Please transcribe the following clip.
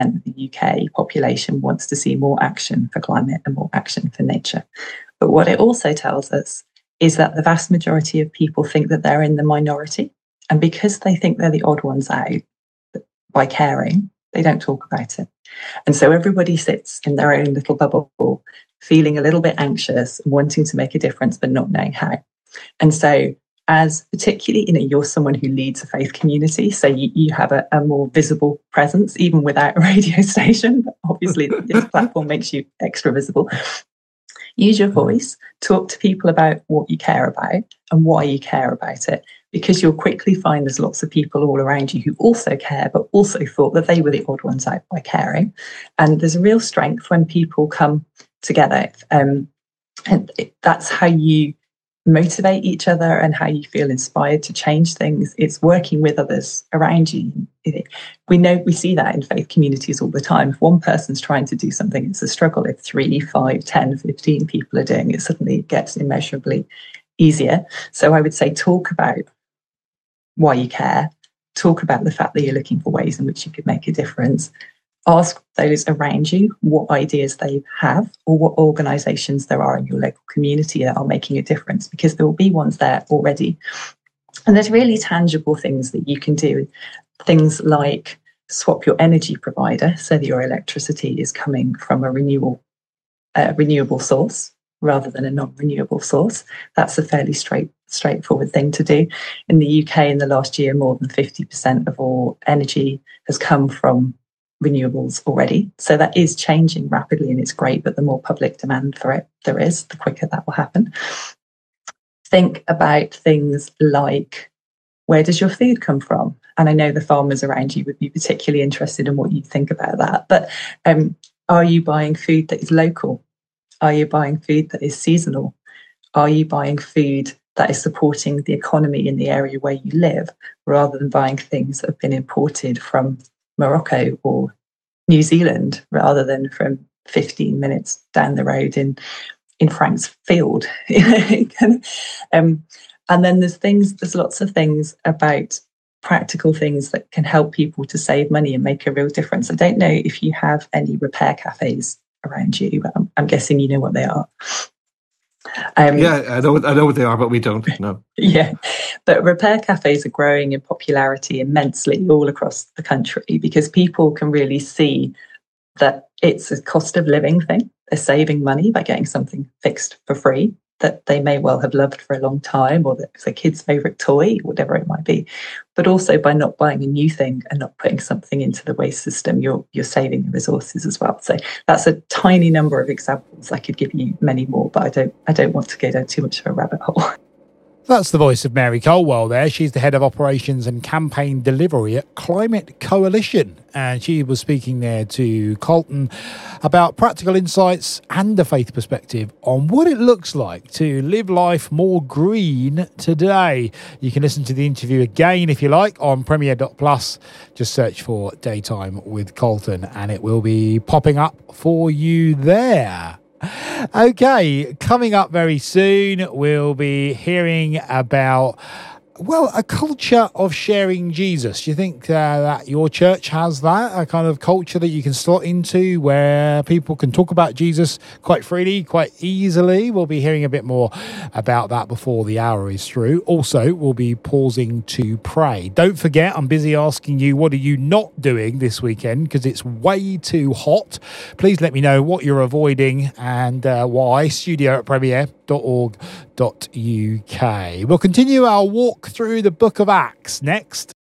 of the UK population wants to see more action for climate and more action for nature. But what it also tells us is that the vast majority of people think that they're in the minority. And because they think they're the odd ones out by caring, they don't talk about it. And so everybody sits in their own little bubble, feeling a little bit anxious and wanting to make a difference, but not knowing how. And so as particularly, you're someone who leads a faith community, so you have a more visible presence, even without a radio station. Obviously, this platform makes you extra visible. Use your voice, talk to people about what you care about and why you care about it, because you'll quickly find there's lots of people all around you who also care, but also thought that they were the odd ones out by caring. And there's a real strength when people come together. And that's how you motivate each other and how you feel inspired to change things. It's working with others around you. We see that in faith communities all the time. If one person's trying to do something, it's a struggle. If 3, 5, 10, 15 people are doing it, suddenly it gets immeasurably easier. So I would say talk about why you care, talk about the fact that you're looking for ways in which you could make a difference. Ask those around you what ideas they have or what organisations there are in your local community that are making a difference, because there will be ones there already. And there's really tangible things that you can do. Things like swap your energy provider so that your electricity is coming from a renewable source rather than a non-renewable source. That's a fairly straightforward thing to do. In the UK, in the last year, more than 50% of all energy has come from renewables already. So that is changing rapidly and it's great, but the more public demand for it there is, the quicker that will happen. Think about things like, where does your food come from? And I know the farmers around you would be particularly interested in what you think about that. But are you buying food that is local? Are you buying food that is seasonal? Are you buying food that is supporting the economy in the area where you live, rather than buying things that have been imported from Morocco or New Zealand, rather than from 15 minutes down the road in Frank's Field? And then there's lots of things about practical things that can help people to save money and make a real difference. I don't know if you have any repair cafes around you, but I'm guessing you know what they are. Yeah, I know what they are, but we don't know. Yeah, but repair cafes are growing in popularity immensely all across the country, because people can really see that it's a cost of living thing. They're saving money by getting something fixed for free that they may well have loved for a long time, or that it's a kid's favourite toy, whatever it might be. But also by not buying a new thing and not putting something into the waste system, you're saving the resources as well. So that's a tiny number of examples. I could give you many more, but I don't want to go down too much of a rabbit hole. That's the voice of Mary Colwell there. She's the head of operations and campaign delivery at Climate Coalition. And she was speaking there to Colton about practical insights and a faith perspective on what it looks like to live life more green today. You can listen to the interview again, if you like, on Premier.plus. Just search for Daytime with Colton and it will be popping up for you there. Okay, coming up very soon, we'll be hearing about, a culture of sharing Jesus. Do you think that your church has that, a kind of culture that you can slot into where people can talk about Jesus quite freely, quite easily? We'll be hearing a bit more about that before the hour is through. Also, we'll be pausing to pray. Don't forget, I'm busy asking you, what are you not doing this weekend? Because it's way too hot. Please let me know what you're avoiding and why. studio@premier.org.uk. We'll continue our walk through the book of Acts next.